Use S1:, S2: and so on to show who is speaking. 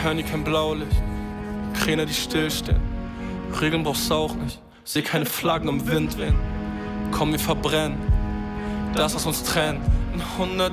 S1: hören nie kein Blaulicht. Kräne, die stillstehen. Regeln brauchst du auch nicht. Seh keine Flaggen im Wind wehen. Komm, wir verbrennen das, was uns trennt. In 100